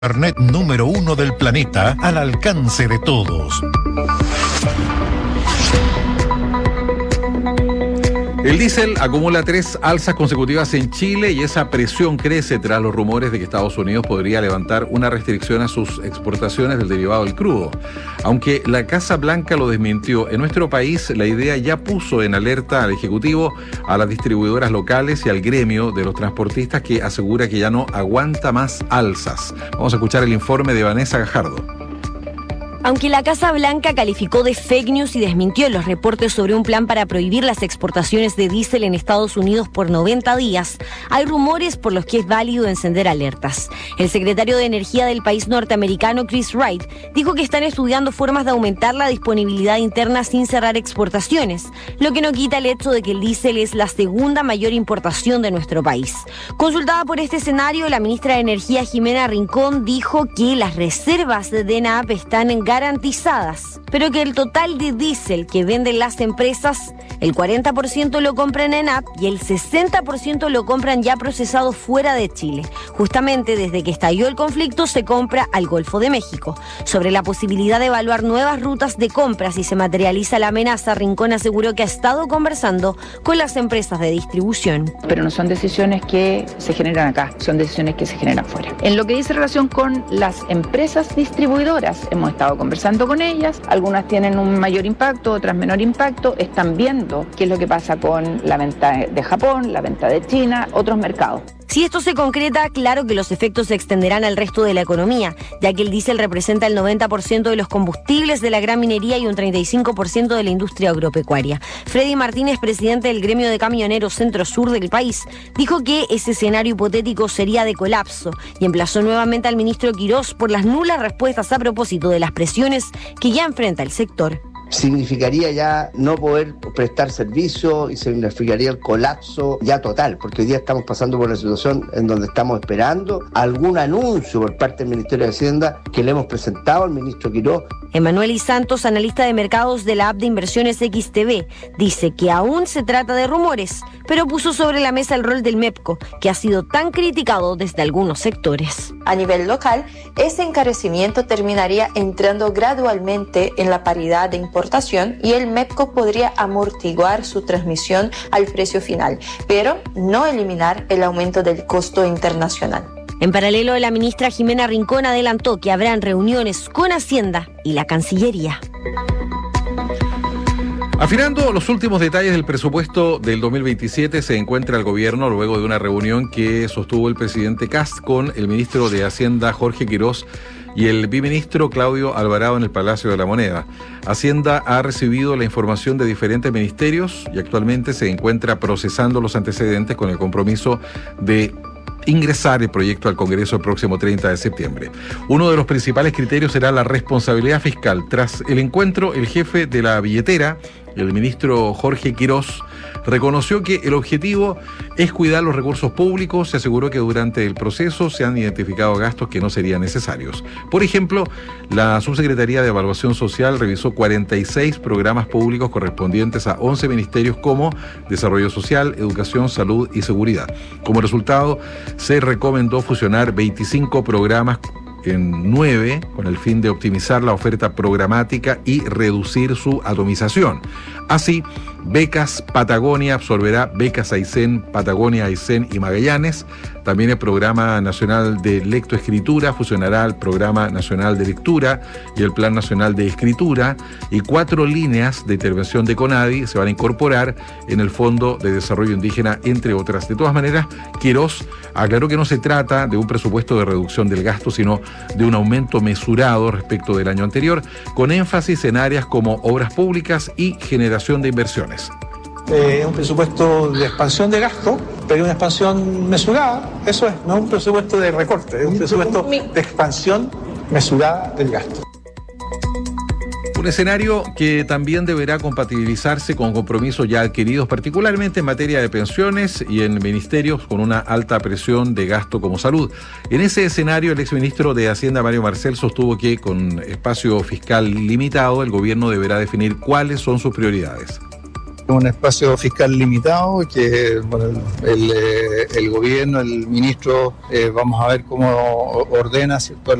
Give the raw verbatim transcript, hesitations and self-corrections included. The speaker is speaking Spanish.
Internet número uno del planeta al alcance de todos. El diésel acumula tres alzas consecutivas en Chile y esa presión crece tras los rumores de que Estados Unidos podría levantar una restricción a sus exportaciones del derivado del crudo. Aunque la Casa Blanca lo desmintió, en nuestro país la idea ya puso en alerta al Ejecutivo, a las distribuidoras locales y al gremio de los transportistas, que asegura que ya no aguanta más alzas. Vamos a escuchar el informe de Vanessa Gajardo. Aunque la Casa Blanca calificó de fake news y desmintió los reportes sobre un plan para prohibir las exportaciones de diésel en Estados Unidos por noventa días, hay rumores por los que es válido encender alertas. El secretario de Energía del país norteamericano, Chris Wright, dijo que están estudiando formas de aumentar la disponibilidad interna sin cerrar exportaciones, lo que no quita el hecho de que el diésel es la segunda mayor importación de nuestro país. Consultada por este escenario, la ministra de Energía, Jimena Rincón, dijo que las reservas de ENAP están en garantizadas, pero que el total de diésel que venden las empresas, el cuarenta por ciento lo compran en ENAP y el sesenta por ciento lo compran ya procesado fuera de Chile. Justamente desde que estalló el conflicto se compra al Golfo de México. Sobre la posibilidad de evaluar nuevas rutas de compra si se materializa la amenaza, Rincón aseguró que ha estado conversando con las empresas de distribución. Pero no son decisiones que se generan acá, son decisiones que se generan fuera. En lo que dice relación con las empresas distribuidoras, hemos estado conversando con ellas, algunas tienen un mayor impacto, otras menor impacto, están viendo qué es lo que pasa con la venta de Japón, la venta de China, otros mercados. Si esto se concreta, claro que los efectos se extenderán al resto de la economía, ya que el diésel representa el noventa por ciento de los combustibles de la gran minería y un treinta y cinco por ciento de la industria agropecuaria. Freddy Martínez, presidente del gremio de camioneros centro-sur del país, dijo que ese escenario hipotético sería de colapso y emplazó nuevamente al ministro Quirós por las nulas respuestas a propósito de las presiones que ya enfrenta el sector. Significaría ya no poder prestar servicio y significaría el colapso ya total, porque hoy día estamos pasando por una situación en donde estamos esperando algún anuncio por parte del Ministerio de Hacienda que le hemos presentado al ministro Quirós. Emanuel Santos, analista de mercados de la app de inversiones X T V, dice que aún se trata de rumores, pero puso sobre la mesa el rol del MEPCO, que ha sido tan criticado desde algunos sectores. A nivel local, ese encarecimiento terminaría entrando gradualmente en la paridad de importación y el MEPCO podría amortiguar su transmisión al precio final, pero no eliminar el aumento del costo internacional. En paralelo, la ministra Jimena Rincón adelantó que habrán reuniones con Hacienda y la Cancillería. Afinando los últimos detalles del presupuesto del dos mil veintisiete, se encuentra el gobierno luego de una reunión que sostuvo el presidente Kast con el ministro de Hacienda, Jorge Quirós, y el biministro Claudio Alvarado en el Palacio de la Moneda. Hacienda ha recibido la información de diferentes ministerios y actualmente se encuentra procesando los antecedentes con el compromiso de ingresar el proyecto al Congreso el próximo treinta de septiembre. Uno de los principales criterios será la responsabilidad fiscal. Tras el encuentro, el jefe de la billetera, el ministro Jorge Quirós, reconoció que el objetivo es cuidar los recursos públicos y aseguró que durante el proceso se han identificado gastos que no serían necesarios. Por ejemplo, la Subsecretaría de Evaluación Social revisó cuarenta y seis programas públicos correspondientes a once ministerios como Desarrollo Social, Educación, Salud y Seguridad. Como resultado, se recomendó fusionar veinticinco programas en nueve con el fin de optimizar la oferta programática y reducir su atomización. Así, Becas Patagonia absorberá Becas Aysén, Patagonia, Aysén y Magallanes. También el Programa Nacional de Lectoescritura fusionará el Programa Nacional de Lectura y el Plan Nacional de Escritura, y cuatro líneas de intervención de CONADI se van a incorporar en el Fondo de Desarrollo Indígena, entre otras. De todas maneras, Quirós aclaró que no se trata de un presupuesto de reducción del gasto, sino de un aumento mesurado respecto del año anterior, con énfasis en áreas como obras públicas y generación de inversiones. Es eh, un presupuesto de expansión de gasto, pero una expansión mesurada, eso es, no es un presupuesto de recorte, es un presupuesto de expansión mesurada del gasto. Un escenario que también deberá compatibilizarse con compromisos ya adquiridos, particularmente en materia de pensiones y en ministerios con una alta presión de gasto como salud. En ese escenario, el exministro de Hacienda, Mario Marcel, sostuvo que con espacio fiscal limitado, el gobierno deberá definir cuáles son sus prioridades. Un espacio fiscal limitado que bueno, el, el, el gobierno, el ministro, eh, vamos a ver cómo ordena, ¿cierto?,